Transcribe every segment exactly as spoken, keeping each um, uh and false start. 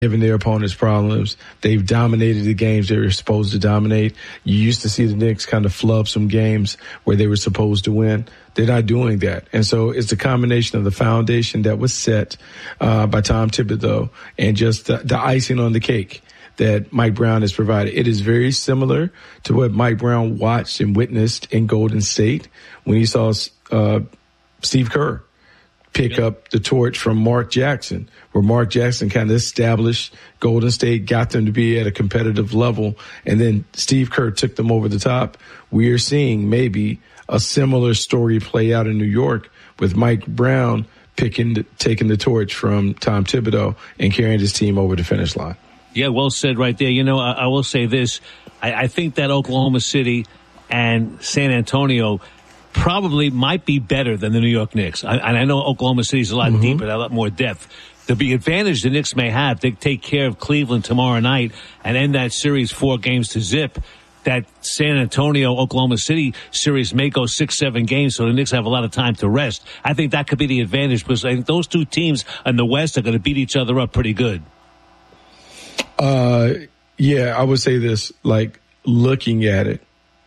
given their opponents problems. They've dominated the games they were supposed to dominate. You used to see the Knicks kind of flub some games where they were supposed to win. They're not doing that. And so it's a combination of the foundation that was set uh, by Tom Thibodeau and just the, the icing on the cake that Mike Brown has provided. It is very similar to what Mike Brown watched and witnessed in Golden State when he saw uh, Steve Kerr pick yeah. up the torch from Mark Jackson, where Mark Jackson kind of established Golden State, got them to be at a competitive level, and then Steve Kerr took them over the top. We are seeing maybe a similar story play out in New York with Mike Brown picking, taking the torch from Tom Thibodeau and carrying his team over the finish line. Yeah, well said right there. You know, I, I will say this. I, I think that Oklahoma City and San Antonio probably might be better than the New York Knicks. I, and I know Oklahoma City's a lot mm-hmm. deeper, a lot more depth. The big advantage the Knicks may have, they take care of Cleveland tomorrow night and end that series four games to zip. That San Antonio, Oklahoma City series may go six, seven games, so the Knicks have a lot of time to rest. I think that could be the advantage because I think those two teams in the West are going to beat each other up pretty good. Uh, yeah, I would say this, like looking at it,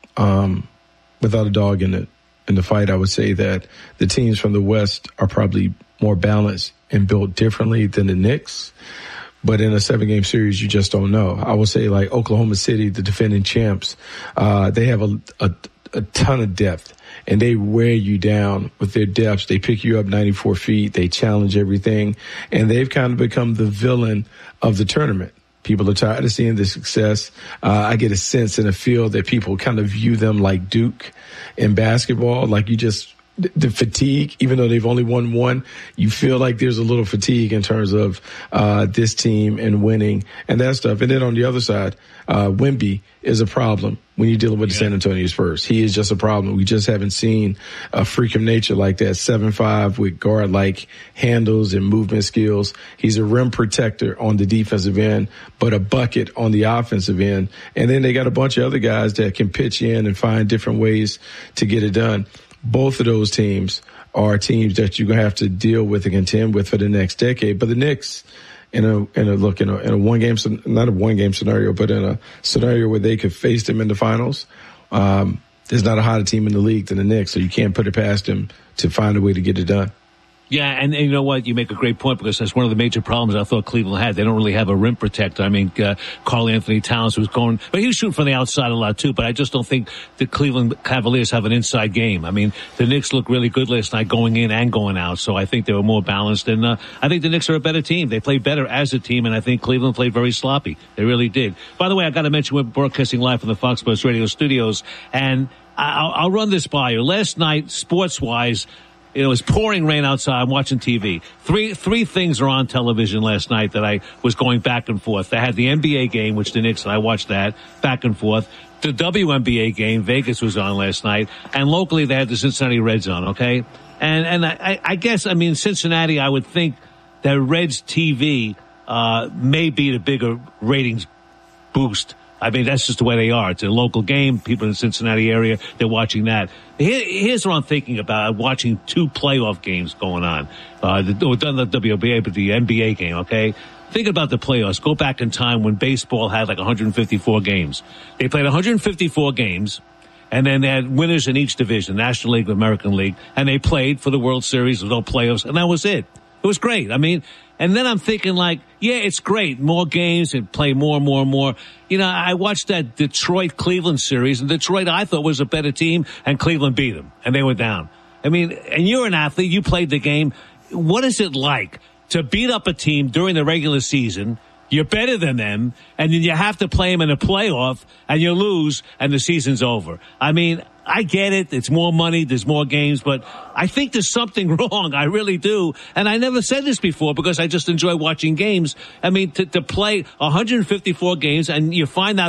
um, without a dog in it, in the fight, I would say that the teams from the West are probably more balanced and built differently than the Knicks. But in a seven-game series, you just don't know. I would say, like, Oklahoma City, the defending champs, uh, they have a, a, a ton of depth, and they wear you down with their depth. They pick you up ninety-four feet. They challenge everything, and they've kind of become the villain of the tournament. People are tired of seeing the success. Uh, I get a sense and a feel that people kind of view them like Duke in basketball, like you just – the fatigue, even though they've only won one, you feel like there's a little fatigue in terms of uh this team and winning and that stuff. And then on the other side, uh Wemby is a problem when you're dealing with yeah. the San Antonio Spurs. He is just a problem. We just haven't seen a freak of nature like that, seven five with guard-like handles and movement skills. He's a rim protector on the defensive end, but a bucket on the offensive end. And then they got a bunch of other guys that can pitch in and find different ways to get it done. Both of those teams are teams that you're going to have to deal with and contend with for the next decade. But the Knicks, in a, in a look, in a, in a one game, not a one game scenario, but in a scenario where they could face them in the finals, um, there's not a hotter team in the league than the Knicks. So you can't put it past them to find a way to get it done. Yeah, and, and you know what? You make a great point because that's one of the major problems I thought Cleveland had. They don't really have a rim protector. I mean, uh, Karl Anthony Towns was going, but he was shooting from the outside a lot too, but I just don't think the Cleveland Cavaliers have an inside game. I mean, the Knicks looked really good last night going in and going out, so I think they were more balanced, and uh, I think the Knicks are a better team. They played better as a team, and I think Cleveland played very sloppy. They really did. By the way, I got to mention we're broadcasting live from the Fox Sports Radio studios, and I'll, I'll run this by you. Last night, sports-wise, it was pouring rain outside. I'm watching T V. Three three things are on television last night that I was going back and forth. They had the N B A game, which the Knicks, and I watched that back and forth. The W N B A game, Vegas was on last night. And locally, they had the Cincinnati Reds on, okay? And and I, I guess, I mean, Cincinnati, I would think that Reds T V uh, may be the bigger ratings boost. I mean, that's just the way they are. It's a local game. People in the Cincinnati area, they're watching that. Here, here's what I'm thinking about. I'm watching two playoff games going on. Uh, the, done the W N B A, but the N B A game, okay? Think about the playoffs. Go back in time when baseball had like one hundred fifty-four games. They played one hundred fifty-four games, and then they had winners in each division, National League, American League, and they played for the World Series with no playoffs, and that was it. It was great. I mean, and then I'm thinking like, yeah, it's great. More games and play more and more and more. You know, I watched that Detroit-Cleveland series, and Detroit I thought was a better team, and Cleveland beat them, and they went down. I mean, and you're an athlete. You played the game. What is it like to beat up a team during the regular season? You're better than them, and then you have to play them in a playoff, and you lose, and the season's over. I mean, I get it. It's more money. There's more games. But I think there's something wrong. I really do. And I never said this before because I just enjoy watching games. I mean, to, to play one hundred fifty-four games and you find out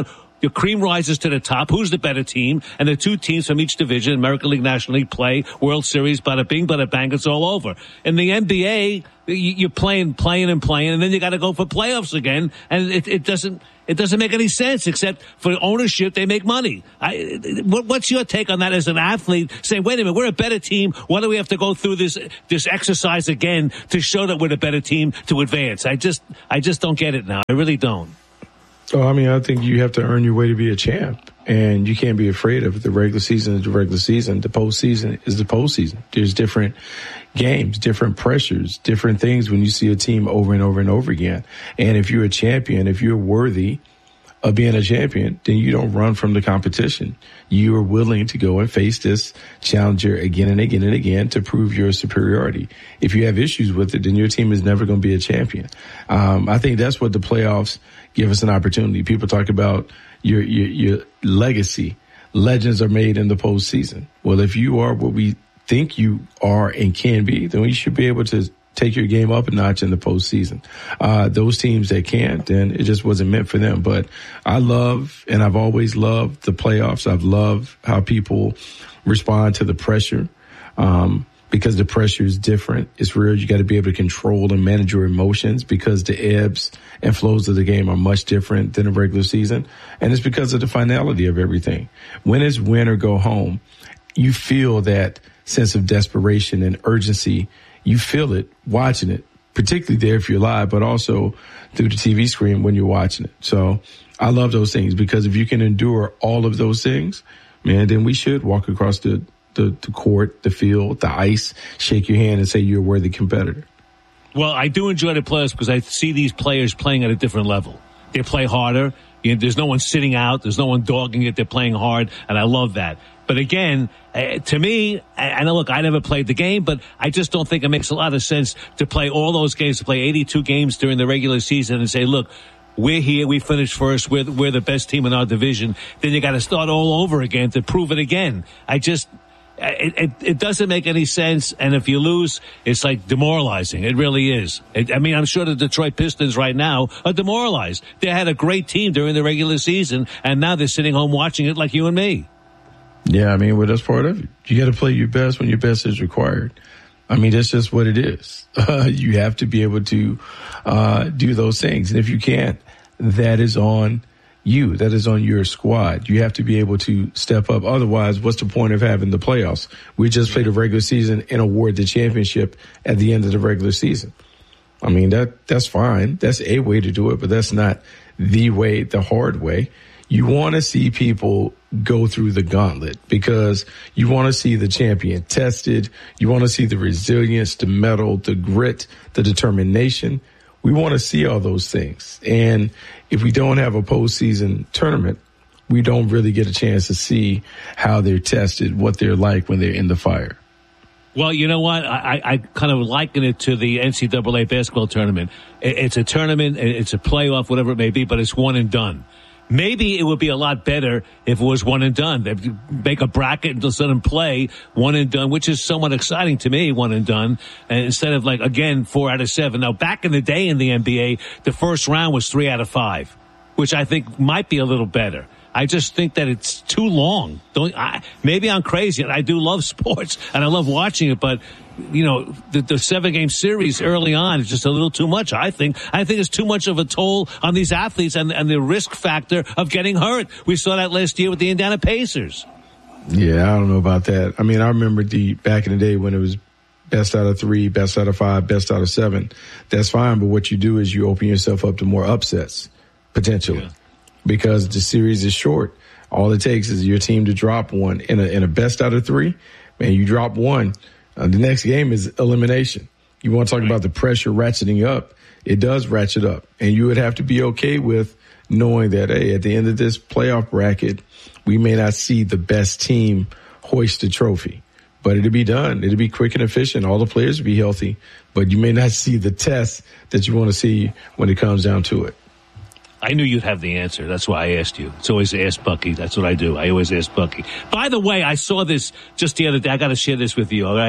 your cream rises to the top. Who's the better team? And the two teams from each division, American League, National League, play World Series, bada bing, bada bang, it's all over. In the N B A, you're playing, playing and playing, and then you got to go for playoffs again, and it, it doesn't, it doesn't make any sense, except for ownership, they make money. I, what, what's your take on that as an athlete, saying, wait a minute, we're a better team, why do we have to go through this, this exercise again to show that we're the better team to advance? I just, I just don't get it now. I really don't. Oh, I mean, I think you have to earn your way to be a champ, and you can't be afraid of it. The regular season is the regular season. The postseason is the postseason. There's different games, different pressures, different things when you see a team over and over and over again. And if you're a champion, if you're worthy of being a champion, then you don't run from the competition. You are willing to go and face this challenger again and again and again to prove your superiority. If you have issues with it, then your team is never going to be a champion. Um, I think that's what the playoffs give us an opportunity. People talk about your, your, your legacy. Legends are made in the postseason. Well, if you are what we think you are and can be, then we should be able to take your game up a notch in the postseason. Uh, those teams that can't, then it just wasn't meant for them. But I love, and I've always loved the playoffs. I've loved how people respond to the pressure, um, because the pressure is different. It's real. You got to be able to control and manage your emotions because the ebbs and flows of the game are much different than a regular season. And it's because of the finality of everything. When it's win or go home, you feel that sense of desperation and urgency. You feel it watching it, particularly there if you're live, but also through the T V screen when you're watching it. So I love those things because if you can endure all of those things, man, then we should walk across the, the, the court, the field, the ice, shake your hand and say you're a worthy competitor. Well, I do enjoy the playoffs because I see these players playing at a different level. They play harder. You know, there's no one sitting out. There's no one dogging it. They're playing hard, and I love that. But again, uh, to me, and look, I never played the game, but I just don't think it makes a lot of sense to play all those games, to play eighty-two games during the regular season and say, look, we're here, we finished first, we're, we're the best team in our division. Then you got to start all over again to prove it again. I just, it, it, it doesn't make any sense. And if you lose, it's like demoralizing. It really is. It, I mean, I'm sure the Detroit Pistons right now are demoralized. They had a great team during the regular season, and now they're sitting home watching it like you and me. Yeah, I mean, well, that's part of it. You got to play your best when your best is required. I mean, that's just what it is. Uh, you have to be able to uh do those things. And if you can't, that is on you. That is on your squad. You have to be able to step up. Otherwise, what's the point of having the playoffs? We just played the regular season and award the championship at the end of the regular season. I mean, that that's fine. That's a way to do it, but that's not the way, the hard way. You want to see people go through the gauntlet because you want to see the champion tested. You want to see the resilience, the mettle, the grit, the determination. We want to see all those things. And if we don't have a postseason tournament, we don't really get a chance to see how they're tested, what they're like when they're in the fire. Well, you know what? I, I kind of liken it to the N C double A basketball tournament. It's a tournament, it's a playoff, whatever it may be, but it's one and done. Maybe it would be a lot better if it was one and done. They'd make a bracket and just let them play one and done, which is somewhat exciting to me, one and done. And instead of like, again, four out of seven. Now, back in the day in the N B A, the first round was three out of five, which I think might be a little better. I just think that it's too long. Don't I, maybe I'm crazy. I do love sports and I love watching it, but you know, the, the seven game series early on is just a little too much. I think, I think it's too much of a toll on these athletes and, and the risk factor of getting hurt. We saw that last year with the Indiana Pacers. Yeah, I don't know about that. I mean, I remember the back in the day when it was best out of three, best out of five, best out of seven. That's fine. But what you do is you open yourself up to more upsets potentially. Yeah. Because the series is short. All it takes is your team to drop one in a, in a best out of three. Man, you drop one. Uh, the next game is elimination. You want to talk right. about the pressure ratcheting up. It does ratchet up. And you would have to be okay with knowing that, hey, at the end of this playoff bracket, we may not see the best team hoist the trophy. But it'll be done. It'll be quick and efficient. All the players will be healthy. But you may not see the test that you want to see when it comes down to it. I knew you'd have the answer. That's why I asked you. It's always Ask Bucky. That's what I do. I always ask Bucky. By the way, I saw this just the other day. I got to share this with you, all right?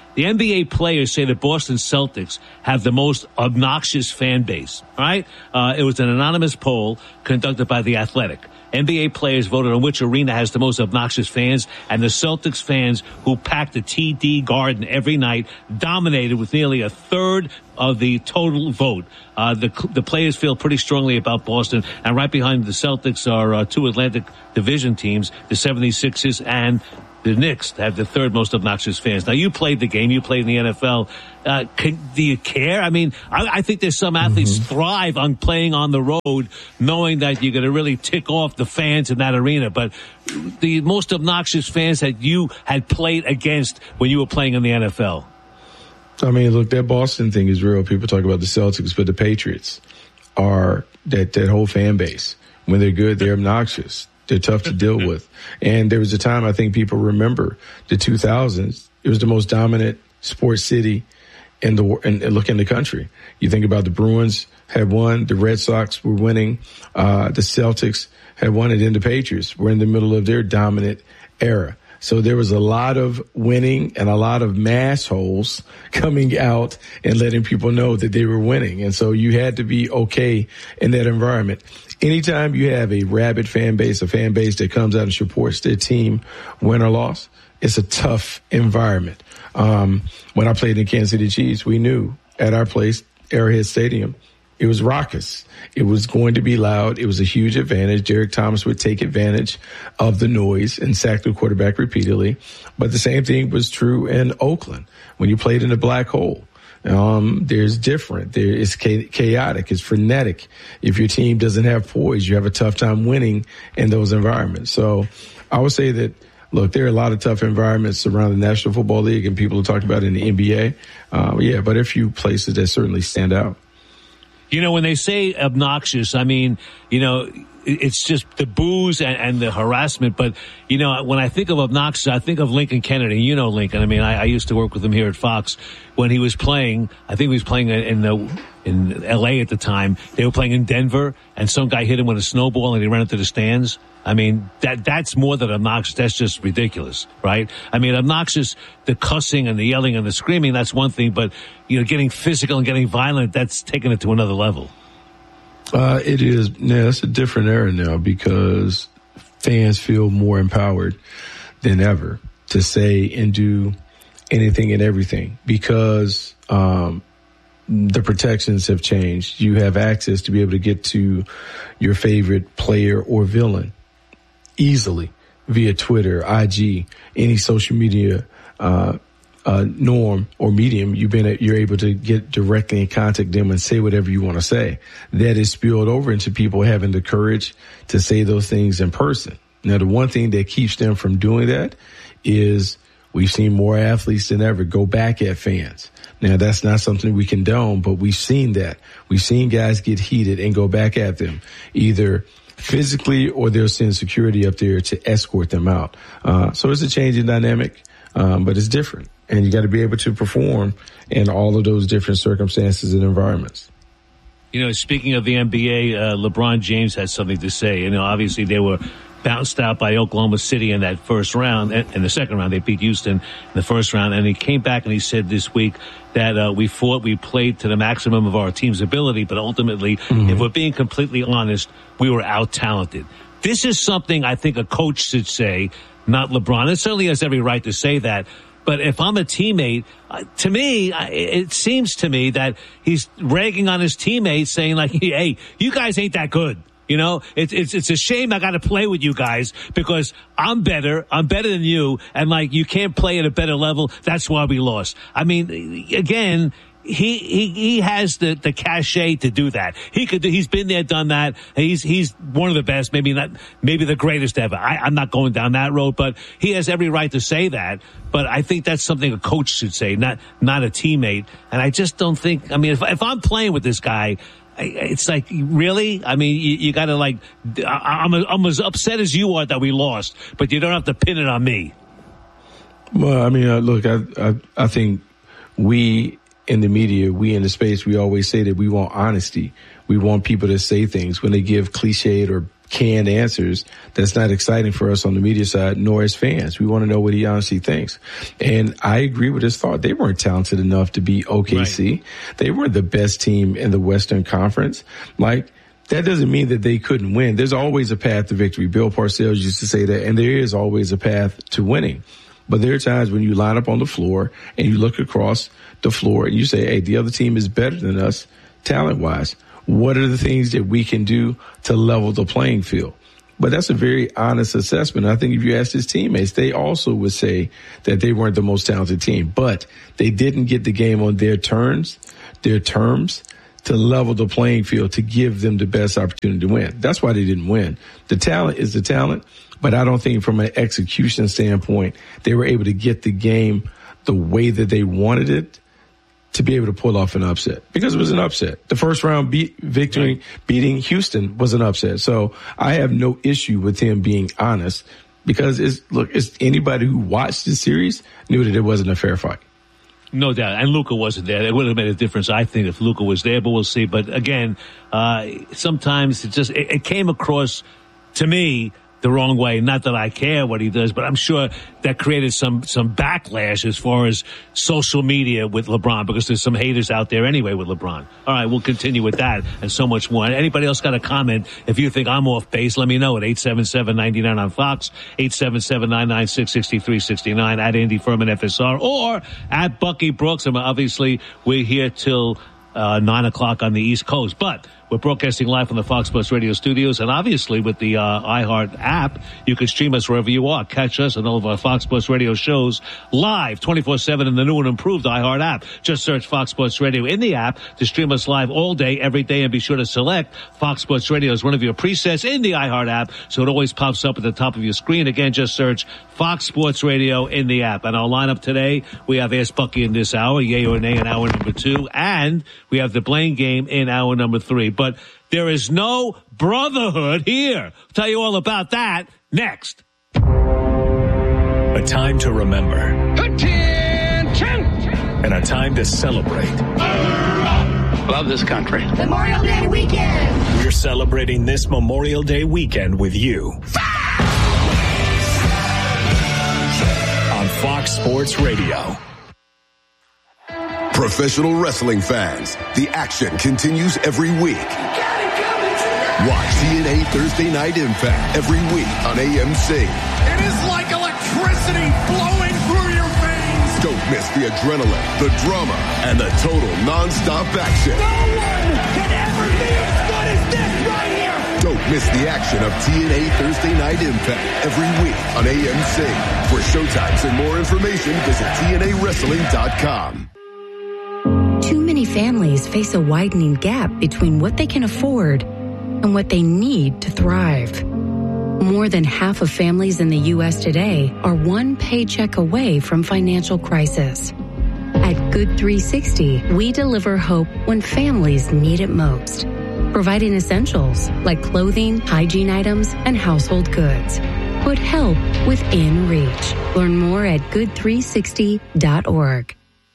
The N B A players say the Boston Celtics have the most obnoxious fan base. All right? Uh, it was an anonymous poll conducted by The Athletic. N B A players voted on which arena has the most obnoxious fans, and the Celtics fans who packed the T D Garden every night dominated with nearly a third of the total vote. Uh, the the players feel pretty strongly about Boston, and right behind the Celtics are uh, two Atlantic Division teams, the seventy-sixers and the Knicks, have the third most obnoxious fans. Now, you played the game. You played in the N F L. Uh, can, do you care? I mean, I, I think there's some athletes mm-hmm. thrive on playing on the road, knowing that you're going to really tick off the fans in that arena. But the most obnoxious fans that you had played against when you were playing in the N F L? I mean, look, that Boston thing is real. People talk about the Celtics, but the Patriots are that, that whole fan base. When they're good, they're obnoxious. They're tough to deal with. And there was a time, I think people remember, the two thousands. It was the most dominant sports city in the in, look in the country. You think about the Bruins had won, the Red Sox were winning, uh, the Celtics had won, and then the Patriots were in the middle of their dominant era. So there was a lot of winning and a lot of mass holes coming out and letting people know that they were winning. And so you had to be okay in that environment. Anytime you have a rabid fan base, a fan base that comes out and supports their team, win or loss, it's a tough environment. Um, when I played in Kansas City Chiefs, we knew at our place, Arrowhead Stadium, it was raucous. It was going to be loud. It was a huge advantage. Derek Thomas would take advantage of the noise and sack the quarterback repeatedly. But the same thing was true in Oakland when you played in a black hole. Um, there's different. There is chaotic. It's frenetic. If your team doesn't have poise, you have a tough time winning in those environments. So I would say that, look, there are a lot of tough environments around the National Football League, and people are talking about it in the N B A. Uh, yeah, but a few places that certainly stand out. You know, when they say obnoxious, I mean, you know, it's just the boos and, and the harassment. But, you know, when I think of obnoxious, I think of Lincoln Kennedy. You know Lincoln. I mean, I, I used to work with him here at Fox when he was playing. I think he was playing in the in L A at the time. They were playing in Denver, and some guy hit him with a snowball, and he ran into the stands. I mean, that that's more than obnoxious. That's just ridiculous, right? I mean, obnoxious, the cussing and the yelling and the screaming, that's one thing. But, you know, getting physical and getting violent, that's taking it to another level. Uh, it is. Yeah, it's a different era now because fans feel more empowered than ever to say and do anything and everything because um, the protections have changed. You have access to be able to get to your favorite player or villain easily via Twitter, I G, any social media uh uh norm or medium. You've been you're able to get directly in contact with them and say whatever you want to say. That is spilled over into people having the courage to say those things in person. Now, the one thing that keeps them from doing that is we've seen more athletes than ever go back at fans. Now, that's not something we condone, but we've seen that. We've seen guys get heated and go back at them, either physically or they'll send security up there to escort them out. Uh, so it's a changing dynamic, um, but it's different. And you got to be able to perform in all of those different circumstances and environments. You know, speaking of the N B A, uh, LeBron James had something to say. You know, obviously they were bounced out by Oklahoma City in that first round. In the second round, they beat Houston in the first round. And he came back and he said this week that uh, we fought, we played to the maximum of our team's ability, but ultimately, mm-hmm. if we're being completely honest, we were out-talented. This is something I think a coach should say, not LeBron. It certainly has every right to say that. But if I'm a teammate, uh, to me, uh, it seems to me that he's ragging on his teammates, saying like, hey, you guys ain't that good. You know, it's it's it's a shame I got to play with you guys because I'm better. I'm better than you. And like, you can't play at a better level. That's why we lost. I mean, again, he he he has the the cachet to do that. He could. He's been there, done that. He's he's one of the best, maybe not, maybe the greatest ever. I, I'm not going down that road, but he has every right to say that. But I think that's something a coach should say, not not a teammate. And I just don't think. I mean, if if I'm playing with this guy, it's like, really? I mean, you, you got to like, I'm, I'm as upset as you are that we lost, but you don't have to pin it on me. Well, I mean, uh, look, I, I, I think we in the media, we in the space, we always say that we want honesty. We want people to say things when they give cliched or canned answers, that's not exciting for us on the media side, nor as fans. We want to know what he honestly thinks. And I agree with his thought. They weren't talented enough to beat O K C. Right. They weren't the best team in the Western Conference. Like, that doesn't mean that they couldn't win. There's always a path to victory. Bill Parcells used to say that, and there is always a path to winning. But there are times when you line up on the floor and you look across the floor and you say, hey, the other team is better than us talent-wise. What are the things that we can do to level the playing field? But that's a very honest assessment. I think if you ask his teammates, they also would say that they weren't the most talented team. But they didn't get the game on their terms, their terms, to level the playing field, to give them the best opportunity to win. That's why they didn't win. The talent is the talent, but I don't think from an execution standpoint, they were able to get the game the way that they wanted it to be able to pull off an upset, because it was an upset. The first round beat, victory beating Houston was an upset. So I have no issue with him being honest, because it's, look, it's anybody who watched the series knew that it wasn't a fair fight. No doubt. And Luka wasn't there. It would have made a difference, I think, if Luka was there, but we'll see. But again, uh, sometimes it just, it, it came across to me the wrong way. Not that I care what he does, but I'm sure that created some, some backlash as far as social media with LeBron, because there's some haters out there anyway with LeBron. All right, we'll continue with that and so much more. Anybody else got a comment? If you think I'm off base, let me know at eight seven seven, nine nine on Fox, eight seven seven, nine nine six, six three six nine, at Andy Furman F S R, or at Bucky Brooks. And obviously, we're here till uh, nine o'clock on the East Coast. But we're broadcasting live from the Fox Sports Radio studios, and obviously with the uh, iHeart app, you can stream us wherever you are. Catch us and all of our Fox Sports Radio shows live twenty-four seven in the new and improved iHeart app. Just search Fox Sports Radio in the app to stream us live all day, every day, and be sure to select Fox Sports Radio as one of your presets in the iHeart app, so it always pops up at the top of your screen. Again, just search Fox Sports Radio in the app. And our lineup today, we have Ask Bucky in this hour, yay or nay in hour number two, and we have the Blaine game in hour number three. But there is no brotherhood here. I'll tell you all about that next. A time to remember. Attention! And a time to celebrate. Love this country. Memorial Day weekend. We're celebrating this Memorial Day weekend with you. On Fox Sports Radio. Professional wrestling fans, the action continues every week. Watch T N A Thursday Night Impact every week on A M C. It is like electricity flowing through your veins. Don't miss the adrenaline, the drama, and the total non-stop action. No one can ever be as good as this right here. Don't miss the action of T N A Thursday Night Impact every week on A M C. For showtimes and more information, visit T N A wrestling dot com. Too many families face a widening gap between what they can afford and what they need to thrive. More than half of families in the U S today are one paycheck away from financial crisis. At Good three sixty, we deliver hope when families need it most, providing essentials like clothing, hygiene items, and household goods. Put help within reach. Learn more at good three sixty dot org.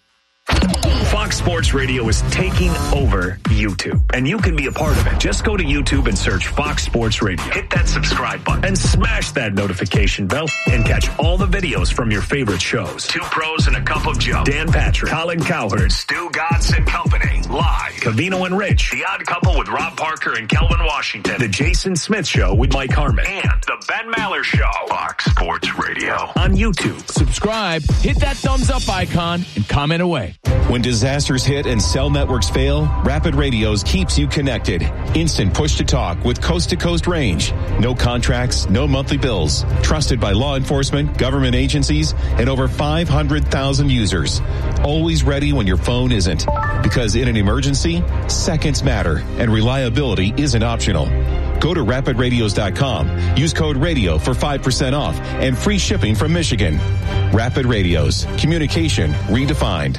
Fox Sports Radio is taking over YouTube, and you can be a part of it. Just go to YouTube and search Fox Sports Radio. Hit that subscribe button and smash that notification bell and catch all the videos from your favorite shows. Two Pros and a Cup of Joe. Dan Patrick, Colin Cowherd, Stu Godson and Company. Live. Covino and Rich. The Odd Couple with Rob Parker and Kelvin Washington. The Jason Smith Show with Mike Harmon. And The Ben Maller Show. Fox Sports Radio. On YouTube. Subscribe, hit that thumbs up icon, and comment away. When disasters hit and cell networks fail, Rapid Radios keeps you connected. Instant push-to-talk with coast-to-coast range. No contracts, no monthly bills. Trusted by law enforcement, government agencies, and over five hundred thousand users. Always ready when your phone isn't. Because in an emergency, seconds matter, and reliability isn't optional. Go to rapid radios dot com. Use code RADIO for five percent off and free shipping from Michigan. Rapid Radios. Communication redefined.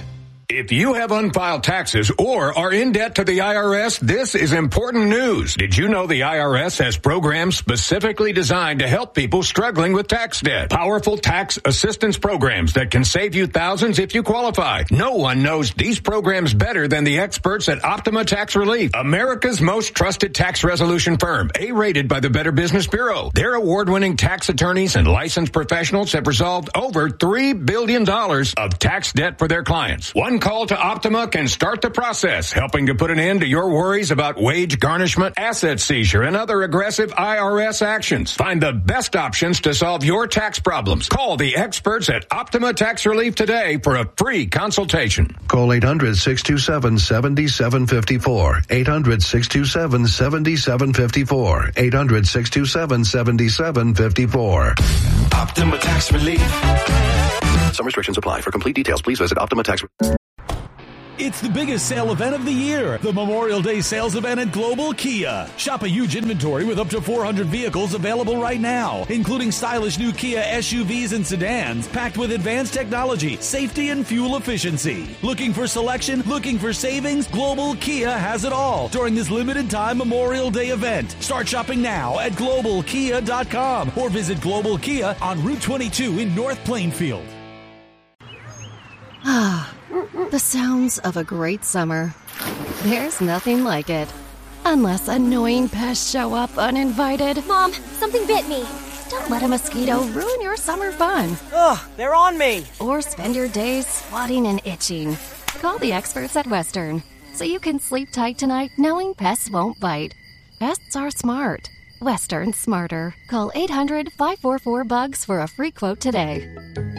If you have unfiled taxes or are in debt to the I R S, this is important news. Did you know the I R S has programs specifically designed to help people struggling with tax debt? Powerful tax assistance programs that can save you thousands if you qualify. No one knows these programs better than the experts at Optima Tax Relief, America's most trusted tax resolution firm, A-rated by the Better Business Bureau. Their award-winning tax attorneys and licensed professionals have resolved over three billion dollars of tax debt for their clients. One call to Optima can start the process, helping to put an end to your worries about wage garnishment, asset seizure, and other aggressive I R S actions. Find the best options to solve your tax problems. Call the experts at Optima Tax Relief today for a free consultation. Call eight hundred, six two seven, seven seven five four. eight hundred, six two seven, seven seven five four. eight hundred, six two seven, seven seven five four. Optima Tax Relief. Some restrictions apply. For complete details, please visit Optima Tax. It's the biggest sale event of the year, the Memorial Day sales event at Global Kia. Shop a huge inventory with up to four hundred vehicles available right now, including stylish new Kia S U Vs and sedans packed with advanced technology, safety, and fuel efficiency. Looking for selection? Looking for savings? Global Kia has it all during this limited time Memorial Day event. Start shopping now at global kia dot com or visit Global Kia on Route twenty-two in North Plainfield. Ah, the sounds of a great summer. There's nothing like it. Unless annoying pests show up uninvited. Mom, something bit me. Don't let a mosquito ruin your summer fun. Ugh, they're on me. Or spend your days swatting and itching. Call the experts at Western so you can sleep tight tonight knowing pests won't bite. Pests are smart. Western smarter. Call eight hundred, five four four, bugs for a free quote today.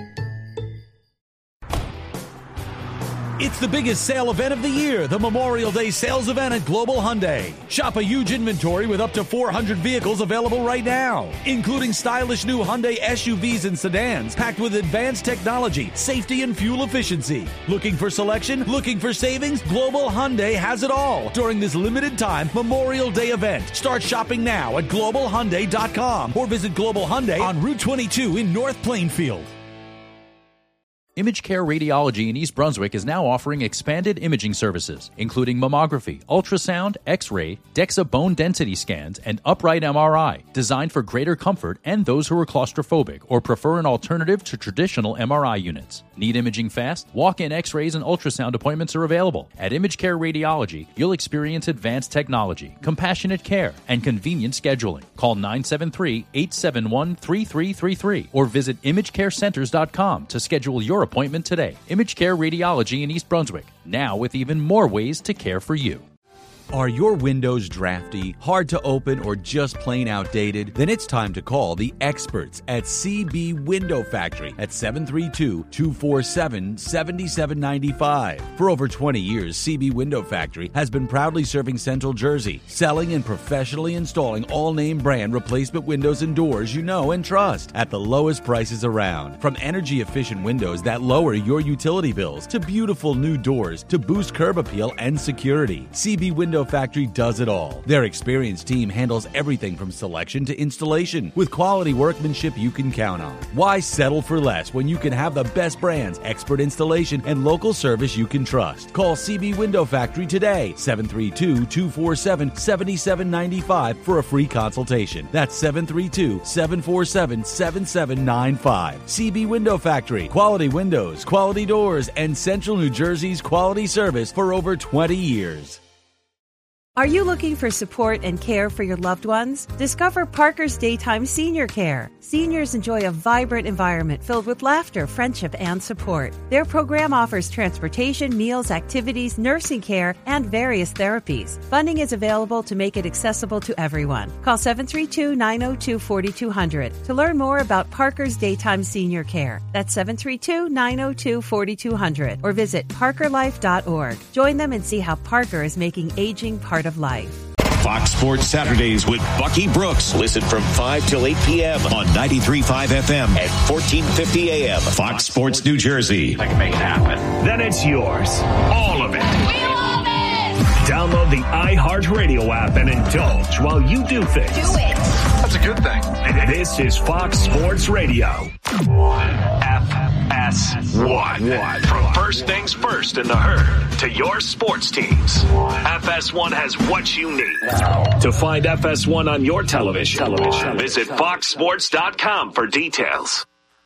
It's the biggest sale event of the year, the Memorial Day sales event at Global Hyundai. Shop a huge inventory with up to four hundred vehicles available right now, including stylish new Hyundai S U Vs and sedans packed with advanced technology, safety, and fuel efficiency. Looking for selection? Looking for savings? Global Hyundai has it all during this limited time Memorial Day event. Start shopping now at global hyundai dot com or visit Global Hyundai on Route twenty-two in North Plainfield. Image Care Radiology in East Brunswick is now offering expanded imaging services, including mammography, ultrasound, X-ray, DEXA bone density scans, and upright M R I, designed for greater comfort and those who are claustrophobic or prefer an alternative to traditional M R I units. Need imaging fast? Walk-in X-rays and ultrasound appointments are available. At Image Care Radiology, you'll experience advanced technology, compassionate care, and convenient scheduling. Call nine seven three, eight seven one, three three three three or visit image care centers dot com to schedule your appointment today. Image Care Radiology in East Brunswick, now with even more ways to care for you. Are your windows drafty, hard to open, or just plain outdated? Then it's time to call the experts at C B Window Factory at seven three two, two four seven, seven seven nine five. For over twenty years, C B Window Factory has been proudly serving Central Jersey, selling and professionally installing all-name brand replacement windows and doors you know and trust at the lowest prices around. From energy-efficient windows that lower your utility bills to beautiful new doors to boost curb appeal and security, C B Window Factory does it all. Their experienced team handles everything from selection to installation with quality workmanship you can count on. Why settle for less when you can have the best brands, expert installation, and local service you can trust? Call C B Window Factory today, seven three two, two four seven, seven seven nine five for a free consultation. That's seven three two, seven four seven, seven seven nine five. C B Window Factory. Quality windows, quality doors, and Central New Jersey's quality service for over twenty years. Are you looking for support and care for your loved ones? Discover Parker's Daytime Senior Care. Seniors enjoy a vibrant environment filled with laughter, friendship, and support. Their program offers transportation, meals, activities, nursing care, and various therapies. Funding is available to make it accessible to everyone. Call seven three two, nine zero two, four two zero zero to learn more about Parker's Daytime Senior Care. That's seven three two, nine zero two, four two zero zero or visit parker life dot org. Join them and see how Parker is making aging part of life. Fox Sports Saturdays with Bucky Brooks. Listen from five till eight p.m. on ninety-three point five F M and fourteen fifty A M. Fox Sports New Jersey. I can make it happen. Then it's yours. All of it. We love it! Download the iHeartRadio app and indulge while you do things. Do it. That's a good thing. This is Fox Sports Radio. F F S one. From first things first in the herd to your sports teams, F S one has what you need. To find F S one on your television, television. visit fox sports dot com for details.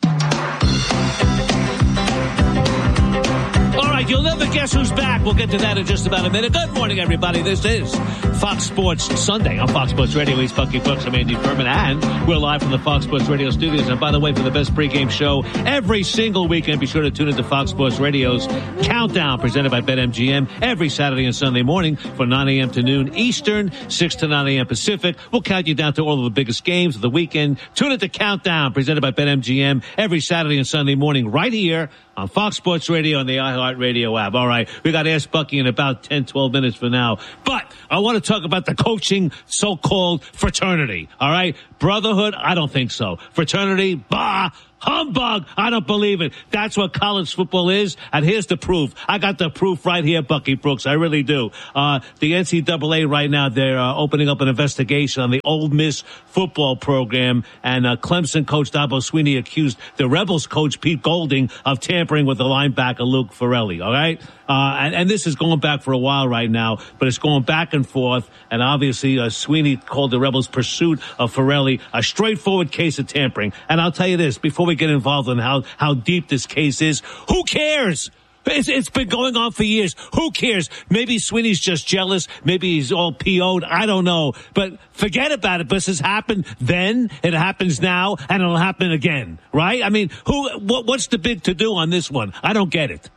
All right, you'll never guess who's back. We'll get to that in just about a minute. Good morning, everybody. This is Fox Sports Sunday on Fox Sports Radio. He's Bucky Brooks. I'm Andy Furman, and we're live from the Fox Sports Radio studios. And by the way, for the best pregame show every single weekend, be sure to tune into Fox Sports Radio's Countdown, presented by BetMGM, every Saturday and Sunday morning from nine a.m. to noon Eastern, six to nine a.m. Pacific. We'll count you down to all of the biggest games of the weekend. Tune into Countdown, presented by BetMGM, every Saturday and Sunday morning right here on Fox Sports Radio and the iHeartRadio app. All right, we got to Ask Bucky in about ten, twelve minutes from now. But I want to talk about the coaching so-called fraternity. All right, brotherhood, I don't think so. Fraternity, bah, humbug, I don't believe it. That's what college football is, and here's the proof. I got the proof right here, Bucky Brooks. I really do. Uh, the N C double A right now, they're uh, opening up an investigation on the Ole Miss football program, and uh, Clemson coach Dabo Swinney accused the Rebels coach Pete Golding of tampering with the linebacker Luke Farrelly, all right? Uh, and, and this is going back for a while right now, but it's going back and forth, and obviously uh, Swinney called the Rebels' pursuit of Farrelly a straightforward case of tampering. And I'll tell you this, before we get involved in how, how deep this case is, who cares? It's, it's been going on for years. Who cares? Maybe Swinney's just jealous. Maybe he's all P O'd. I don't know. But forget about it. This has happened then. It happens now. And it'll happen again. Right? I mean, who? What, what's the big to-do on this one? I don't get it.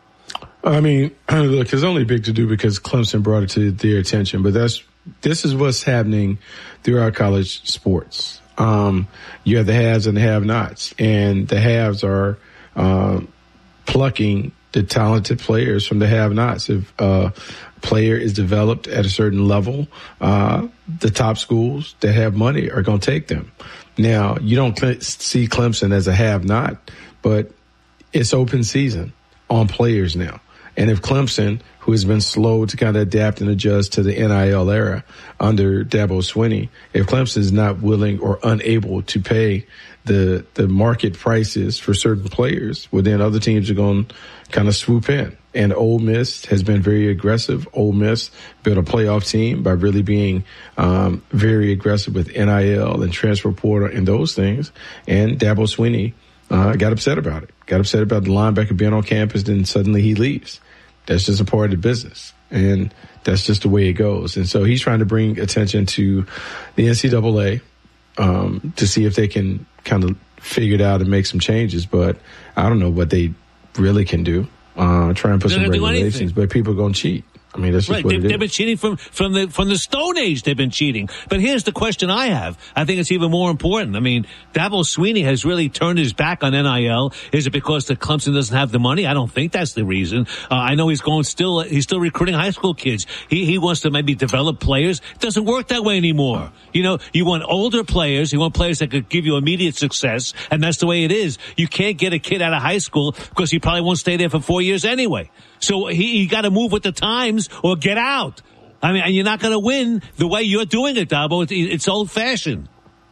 I mean, look, it's only big to do because Clemson brought it to their attention. But that's this is what's happening throughout college sports. Um, you have the haves and the have-nots. And the haves are uh, plucking the talented players from the have-nots. If a player is developed at a certain level, uh, the top schools that have money are going to take them. Now, you don't cl- see Clemson as a have-not, but it's open season on players now. And if Clemson, who has been slow to kind of adapt and adjust to the N I L era under Dabo Swinney, if Clemson is not willing or unable to pay the the market prices for certain players, well, then other teams are going to kind of swoop in. And Ole Miss has been very aggressive. Ole Miss built a playoff team by really being um, very aggressive with N I L and transfer portal and those things. And Dabo Swinney uh, got upset about it. Got upset about the linebacker being on campus, then suddenly he leaves. That's just a part of the business. And that's just the way it goes. And so he's trying to bring attention to the N C double A um, to see if they can kind of figure it out and make some changes. But I don't know what they really can do. Uh, try and put some regulations, but people are going to cheat. I mean, that's just right. what They've, it is. They've been cheating from, from the from the Stone Age. They've been cheating. But here's the question I have. I think it's even more important. I mean, Dabo Swinney has really turned his back on N I L. Is it because the Clemson doesn't have the money? I don't think that's the reason. Uh, I know he's going still. He's still recruiting high school kids. He he wants to maybe develop players. It doesn't work that way anymore. You know, you want older players. You want players that could give you immediate success, and that's the way it is. You can't get a kid out of high school because he probably won't stay there for four years anyway. So he, he got to move with the times or get out. I mean, and you're not going to win the way you're doing it, Dabo. It's, it's old-fashioned.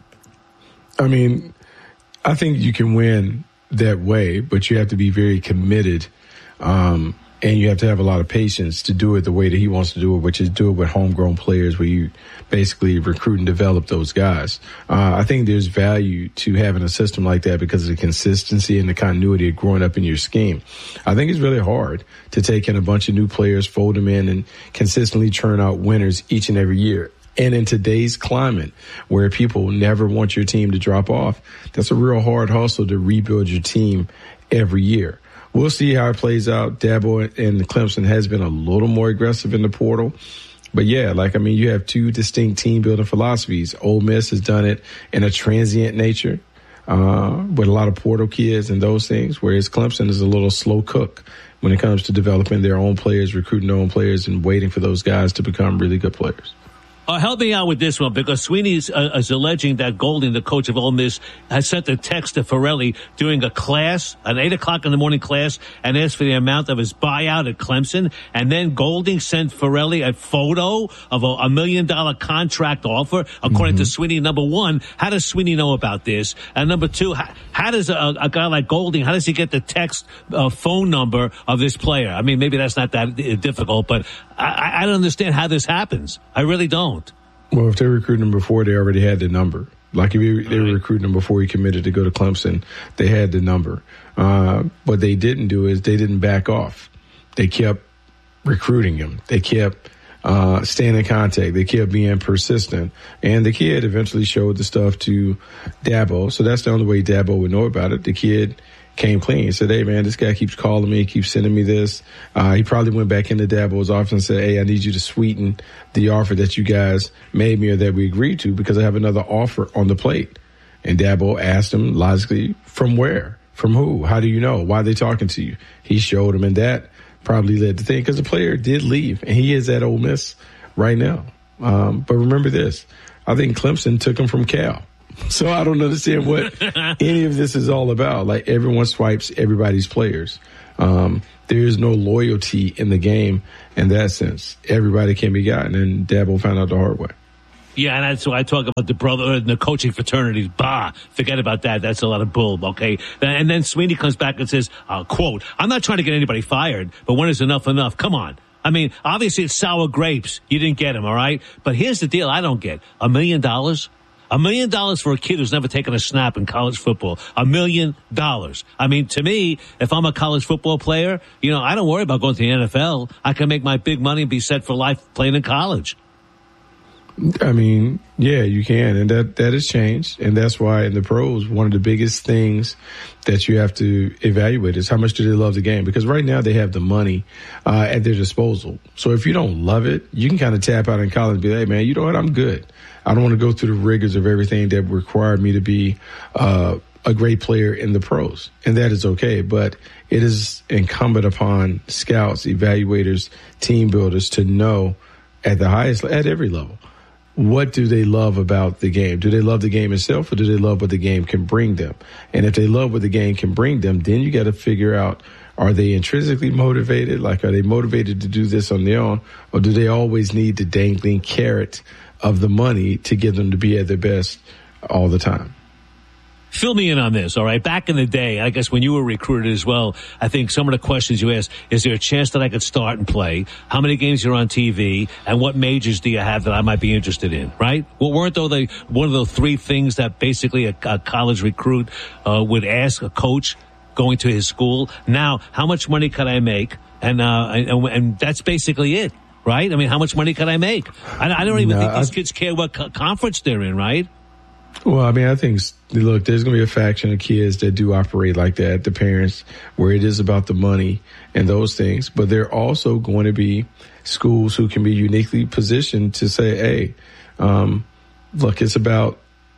I mean, I think you can win that way, but you have to be very committed, um, and you have to have a lot of patience to do it the way that he wants to do it, which is do it with homegrown players where you basically recruit and develop those guys. Uh, I think there's value to having a system like that because of the consistency and the continuity of growing up in your scheme. I think it's really hard to take in a bunch of new players, fold them in, and consistently churn out winners each and every year. And in today's climate where people never want your team to drop off, that's a real hard hustle to rebuild your team every year. We'll see how it plays out. Dabo and Clemson has been a little more aggressive in the portal. But yeah, like, I mean, you have two distinct team building philosophies. Ole Miss has done it in a transient nature, uh, with a lot of portal kids and those things, whereas Clemson is a little slow cook when it comes to developing their own players, recruiting their own players, and waiting for those guys to become really good players. Uh, help me out with this one, because Sweeney is, uh, is alleging that Golding, the coach of Ole Miss, has sent a text to Ferrelli during a class, an eight o'clock in the morning class, and asked for the amount of his buyout at Clemson. And then Golding sent Ferrelli a photo of a, a million dollar contract offer, according mm-hmm. to Sweeney. Number one, how does Sweeney know about this? And number two, how, how does a, a guy like Golding, how does he get the text uh, phone number of this player? I mean, maybe that's not that difficult, but I, I don't understand how this happens. I really don't. Well, if they recruited him before, they already had the number. Like if you, they were recruiting him before he committed to go to Clemson, they had the number. Uh, what they didn't do is they didn't back off. They kept recruiting him. They kept uh, staying in contact. They kept being persistent. And the kid eventually showed the stuff to Dabo. So that's the only way Dabo would know about it. The kid came clean. Said, hey, man, this guy keeps calling me, keeps sending me this. Uh, he probably went back into Dabo's office and said, hey, I need you to sweeten the offer that you guys made me or that we agreed to, because I have another offer on the plate. And Dabo asked him logically, from where? From who? How do you know? Why are they talking to you? He showed him, and that probably led to thing, because the player did leave, and he is at Ole Miss right now. Um, but remember this, I think Clemson took him from Cal. So I don't understand what any of this is all about. Like, everyone swipes everybody's players. Um, there is no loyalty in the game in that sense. Everybody can be gotten, and Dabo found out the hard way. Yeah, and that's why I talk about the brother and the coaching fraternities. Bah, forget about that. That's a lot of bull, okay? And then Sweeney comes back and says, uh, quote, I'm not trying to get anybody fired, but when is enough enough? Come on. I mean, obviously it's sour grapes. You didn't get him, all right? But here's the deal I don't get. A million dollars? A million dollars for a kid who's never taken a snap in college football. A million dollars. I mean, to me, if I'm a college football player, you know, I don't worry about going to the N F L. I can make my big money and be set for life playing in college. I mean, yeah, you can. And that, that has changed. And that's why in the pros, one of the biggest things that you have to evaluate is how much do they love the game? Because right now they have the money uh, at their disposal. So if you don't love it, you can kind of tap out in college and be like, hey, man, you know what? I'm good. I don't want to go through the rigors of everything that required me to be uh, a great player in the pros. And that is okay. But it is incumbent upon scouts, evaluators, team builders to know at the highest, at every level, what do they love about the game? Do they love the game itself, or do they love what the game can bring them? And if they love what the game can bring them, then you got to figure out, are they intrinsically motivated? Like, are they motivated to do this on their own? Or do they always need the dangling carrot of the money to get them to be at their best all the time? Fill me in on this, all right? Back in the day, I guess when you were recruited as well, I think some of the questions you asked, is there a chance that I could start and play? How many games you're on T V? And what majors do you have that I might be interested in, right? Well, weren't those the, one of the three things that basically a, a college recruit uh, would ask a coach going to his school? Now, how much money could I make? And, uh, and, and that's basically it, right? I mean, how much money could I make? I, I don't even no, think these I, kids care what co- conference they're in, right? Well, I mean, I think, look, there's going to be a faction of kids that do operate like that, the parents, where it is about the money and those things. But there are also going to be schools who can be uniquely positioned to say, hey, um, look, it's about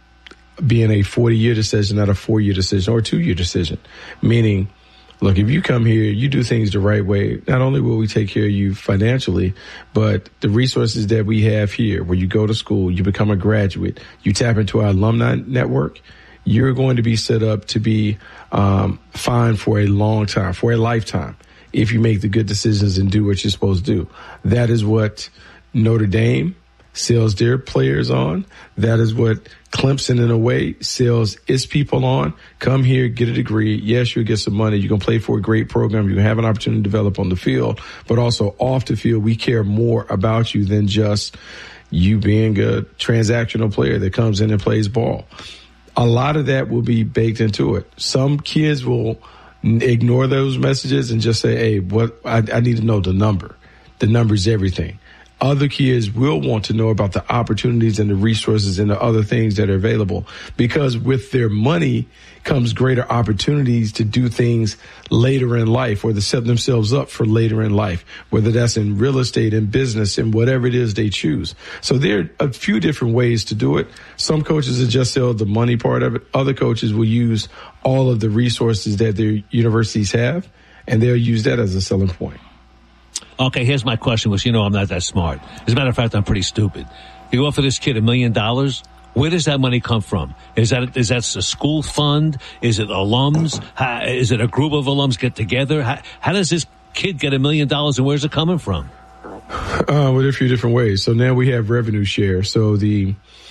being a forty-year decision, not a four-year decision or a two-year decision. Meaning, look, if you come here, you do things the right way, not only will we take care of you financially, but the resources that we have here, where you go to school, you become a graduate, you tap into our alumni network, you're going to be set up to be um, fine for a long time, for a lifetime, if you make the good decisions and do what you're supposed to do. That is what Notre Dame sells their players on. That is what Clemson, in a way, sells its people on. Come here, get a degree. Yes, you'll get some money. You can play for a great program. You can have an opportunity to develop on the field, but also off the field, we care more about you than just you being a transactional player that comes in and plays ball. A lot of that will be baked into it. Some kids will ignore those messages and just say, hey, what I, I need to know the number. The number's everything. Other kids will want to know about the opportunities and the resources and the other things that are available, because with their money comes greater opportunities to do things later in life, or to set themselves up for later in life, whether that's in real estate, in business, and whatever it is they choose. So there are a few different ways to do it. Some coaches will just sell the money part of it. Other coaches will use all of the resources that their universities have, and they'll use that as a selling point. Okay, here's my question, which you know I'm not that smart. As a matter of fact, I'm pretty stupid. You offer this kid a million dollars. Where does that money come from? Is that is that a school fund? Is it alums? How, is it a group of alums get together? How, how does this kid get a million dollars, and where's it coming from? Uh, well, there are a few different ways. So now we have revenue share. So the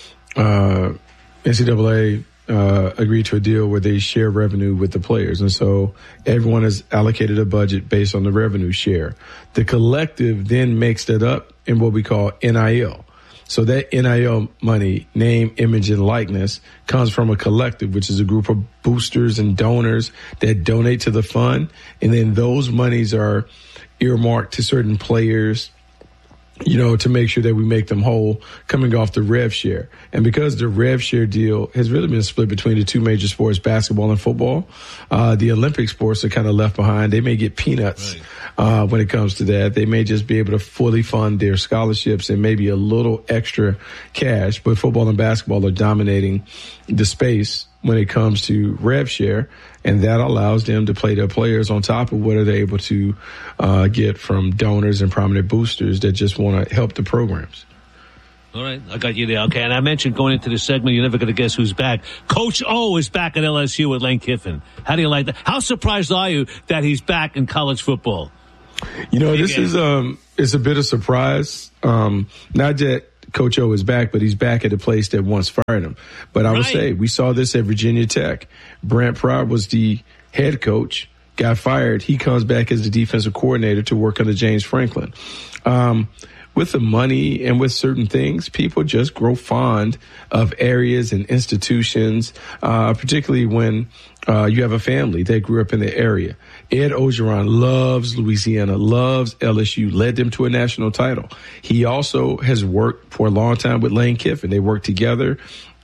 uh, N C double A uh, agreed to a deal where they share revenue with the players. And so everyone has allocated a budget based on the revenue share. The collective then makes that up in what we call N I L. So that N I L money, name, image, and likeness, comes from a collective, which is a group of boosters and donors that donate to the fund. And then those monies are earmarked to certain players, you know, to make sure that we make them whole coming off the rev share. And because the rev share deal has really been split between the two major sports, basketball and football, uh, the Olympic sports are kind of left behind. They may get peanuts. Right. Uh, when it comes to that, they may just be able to fully fund their scholarships and maybe a little extra cash. But football and basketball are dominating the space when it comes to rev share, and that allows them to play their players on top of what are they able to uh, get from donors and prominent boosters that just want to help the programs. All right, I got you there. Okay, and I mentioned going into this segment, you're never going to guess who's back. Coach O is back at L S U with Lane Kiffin. How do you like that? How surprised are you that he's back in college football? You know, this is um, it's a bit of surprise. Um, not that Coach O is back, but he's back at a place that once fired him. But I would say we saw this at Virginia Tech. Brent Pry was the head coach, got fired. He comes back as the defensive coordinator to work under James Franklin. Um, with the money and with certain things, people just grow fond of areas and institutions, uh, particularly when uh, you have a family that grew up in the area. Ed Orgeron loves Louisiana, loves L S U, led them to a national title. He also has worked for a long time with Lane Kiffin. They worked together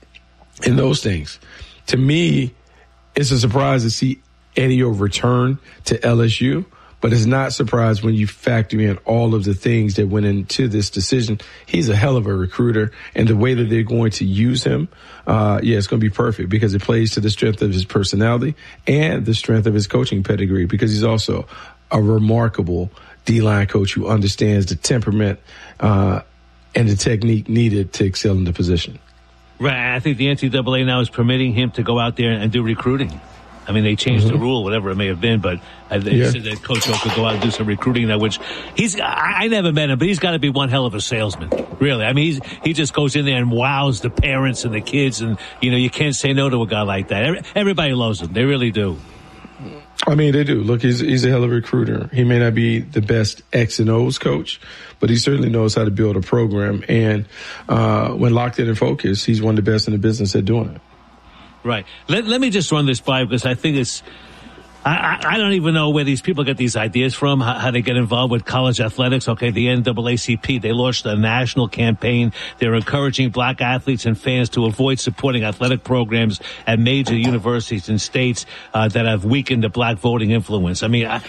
in those things. To me, it's a surprise to see Eddie O return to L S U. But it's not surprised when you factor in all of the things that went into this decision. He's a hell of a recruiter, and the way that they're going to use him, uh, yeah, it's going to be perfect because it plays to the strength of his personality and the strength of his coaching pedigree, because he's also a remarkable D-line coach who understands the temperament uh, and the technique needed to excel in the position. Right. I think the N C double A now is permitting him to go out there and do recruiting. I mean, they changed mm-hmm. the rule, whatever it may have been, but uh, they yeah. said that Coach O could go out and do some recruiting now, which he's, I, I never met him, but he's got to be one hell of a salesman. Really. I mean, he's, he just goes in there and wows the parents and the kids, and, you know, you can't say no to a guy like that. Every, everybody loves him. They really do. I mean, they do. Look, he's, he's a hell of a recruiter. He may not be the best X and O's coach, but he certainly knows how to build a program. And, uh, when locked in and focused, he's one of the best in the business at doing it. Right. Let, let me just run this by, because I think it's, I, I, I don't even know where these people get these ideas from, how, how they get involved with college athletics. Okay, the N double A C P, they launched a national campaign. They're encouraging black athletes and fans to avoid supporting athletic programs at major universities and states uh, that have weakened the black voting influence. I mean, I,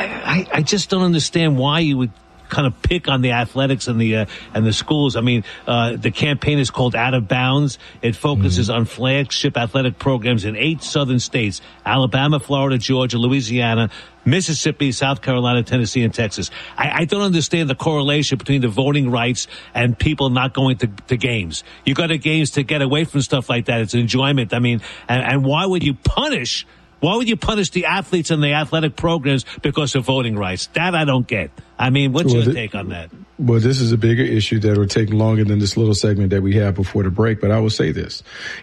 I, I just don't understand why you would kind of pick on the athletics and the uh, and the schools. I mean, uh, the campaign is called Out of Bounds. It focuses mm-hmm. on flagship athletic programs in eight southern states: Alabama, Florida, Georgia, Louisiana, Mississippi, South Carolina, Tennessee, and Texas. I, I don't understand the correlation between the voting rights and people not going to, to games. You go to games to get away from stuff like that. It's enjoyment. I mean, and, and why would you punish Why would you punish the athletes and the athletic programs because of voting rights? That I don't get. I mean, what's well, your th- take on that? Well, this is a bigger issue that will take longer than this little segment that we have before the break. But I will say this.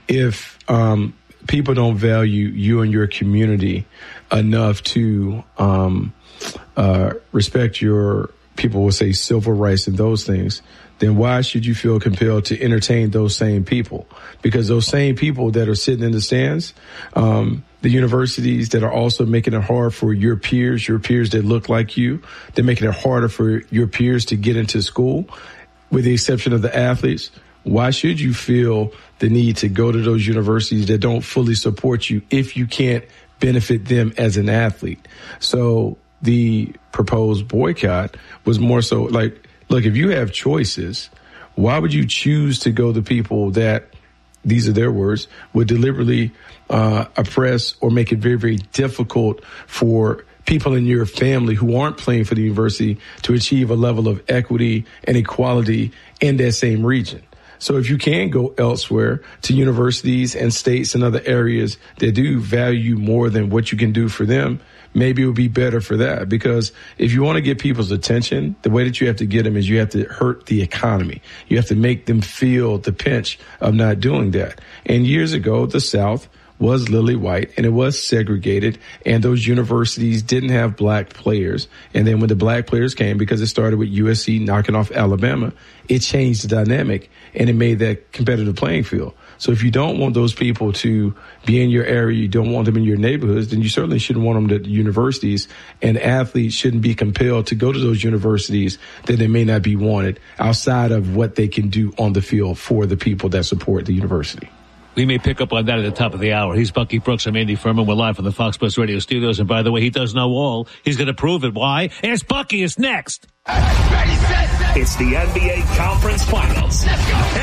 If um, people don't value you and your community enough to um, uh, respect your, people will say, civil rights and those things, then why should you feel compelled to entertain those same people? Because those same people that are sitting in the stands, um, the universities that are also making it hard for your peers, your peers that look like you, they're making it harder for your peers to get into school, with the exception of the athletes. Why should you feel the need to go to those universities that don't fully support you if you can't benefit them as an athlete? So the proposed boycott was more so like, look, if you have choices, why would you choose to go to people that, these are their words, would deliberately uh, oppress or make it very, very difficult for people in your family who aren't playing for the university to achieve a level of equity and equality in that same region? So if you can go elsewhere to universities and states and other areas that do value more than what you can do for them, maybe it would be better for that. Because if you want to get people's attention, the way that you have to get them is you have to hurt the economy. You have to make them feel the pinch of not doing that. And years ago, the South was lily white and it was segregated, and those universities didn't have black players. And then when the black players came, because it started with U S C knocking off Alabama, it changed the dynamic and it made that competitive playing field. So if you don't want those people to be in your area, you don't want them in your neighborhoods, then you certainly shouldn't want them at universities, and athletes shouldn't be compelled to go to those universities that they may not be wanted outside of what they can do on the field for the people that support the university. We may pick up on that at the top of the hour. He's Bucky Brooks. I'm Andy Furman. We're live from the Fox Sports Radio studios. And by the way, he does know all. He's going to prove it. Why? Ask Bucky is next. It's the N B A Conference Finals.